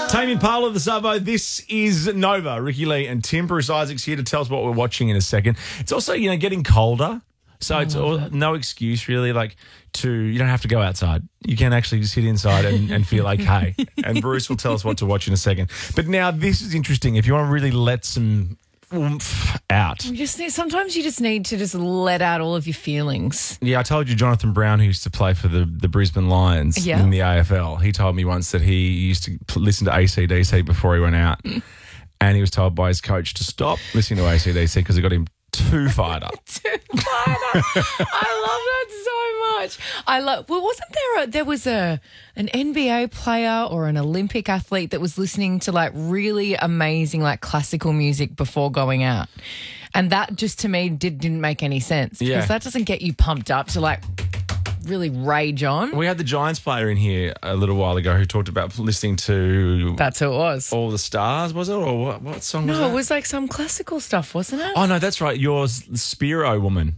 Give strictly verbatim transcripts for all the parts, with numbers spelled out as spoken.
Tame Impala, the Savo. This is Nova. Ricky Lee and Tim. Bruce Isaac's here to tell us what we're watching in a second. It's also, you know, getting colder. So it's all, it. no excuse really, like to, you don't have to go outside. You can actually sit inside and, and feel okay. And Bruce will tell us what to watch in a second. But now this is interesting. If you want to really let some oomph out. You just need, sometimes you just need to just let out all of your feelings. Yeah, I told you Jonathan Brown, who used to play for the, the Brisbane Lions Yeah. in the A F L, he told me once that he used to p- listen to A C D C before he went out. And he was told by his coach to stop listening to A C D C because it got him too fired up. Too fired up. I love that so much. I love. Well, wasn't there a there was a an N B A player or an Olympic athlete that was listening to like really amazing like classical music before going out, and that just to me did, didn't make any sense because Yeah. that doesn't get you pumped up to like really rage on. We had the Giants player in here a little while ago who talked about listening to That's who it was. All the Stars, was it? Or what, what song was No, that? it was like some classical stuff, wasn't it? Oh, no, that's right. Yours, Spiro woman.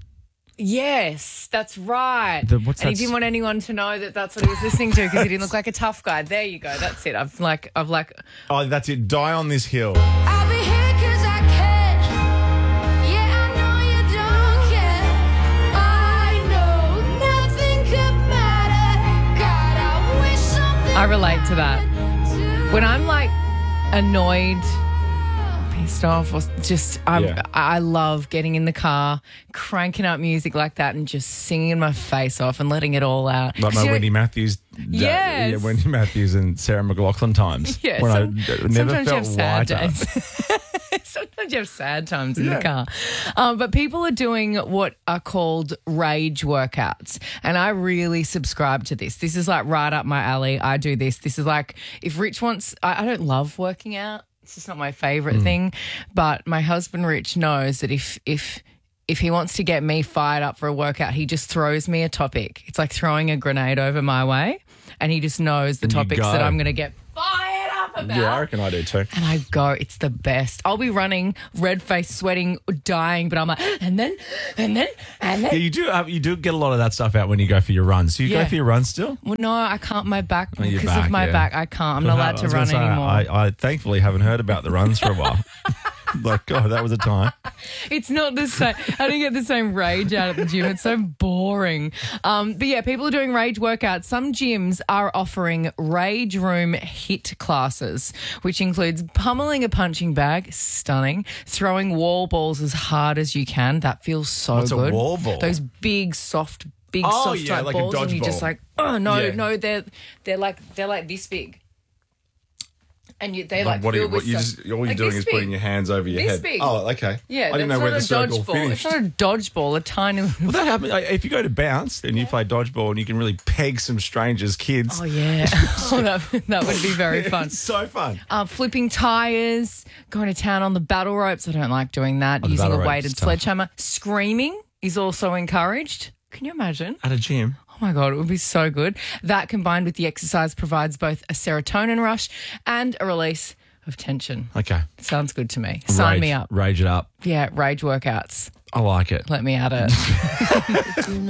Yes, that's right. The- what's and he that didn't s- want anyone to know that that's what he was listening to because he didn't look like a tough guy. There you go. That's it. I've like, I've like, Oh, that's it. Die on This Hill. I'll be here 'cause I can. Yeah, I know you don't care. I know nothing could matter. God, I wish something I relate to that. to When I'm like annoyed, pissed off, or just, I'm, Yeah. I love getting in the car, cranking up music like that, and just singing my face off and letting it all out. Like 'Cause my you know- Wendy Matthews. Yes. Yeah, Wendy Matthews and Sarah McLaughlin times. Yeah, when some- I d- never sometimes you felt have sad lighter. days. Sometimes you have sad times in Yeah. the car. Um, but people are doing what are called rage workouts. And I really subscribe to this. This is like right up my alley. I do this. This is like if Rich wants, I, I don't love working out. It's just not my favorite Hmm. thing. But my husband Rich knows that if, if, if he wants to get me fired up for a workout, he just throws me a topic. It's like throwing a grenade over my way. And he just knows the And you topics go. that I'm going to get fired up about. Yeah, I reckon I do too. And I go, it's the best. I'll be running, red face, sweating, dying, but I'm like, and then, and then, and then. Yeah, you do. Uh, you do get a lot of that stuff out when you go for your runs. Do you Yeah. go for your runs still? Well, no, I can't. My back, Oh, your because of back, my yeah. back, I can't. I'm not allowed I to was run gonna say, anymore. I, I thankfully haven't heard about the runs for a while. Like, God, that was a time. It's not the same. I don't get the same rage out at the gym. It's so boring. Um, but yeah, people are doing rage workouts. Some gyms are offering rage room hit classes, which includes pummeling a punching bag, stunning, throwing wall balls as hard as you can. That feels so What's a good. wall ball? Those big, soft, big, Oh, soft yeah, type like a balls, and you're just dodgeball. like, oh no, Yeah. no, they're they're like they're like this big. And you, they like what are you, filled what with you stuff- just all you're like doing this is putting big. your hands over your This head. big. Oh, okay. Yeah, I didn't that's know where not the a circle dodgeball. finished. It's not a dodgeball, a tiny little. Well, that happens. If you go to bounce and you play dodgeball and you can really peg some strangers' kids. Oh, yeah. oh, that, that would be very fun. It's so fun. Uh, flipping tyres, going to town on the battle ropes. I don't like doing that. Oh, the Using a battle ropes weighted is tough. sledgehammer. Screaming is also encouraged. Can you imagine? At a gym. Oh, my God, it would be so good. That combined with the exercise provides both a serotonin rush and a release of tension. Okay. Sounds good to me. Sign Rage- me up. Rage it up. Yeah, rage workouts. I like it. Let me at it.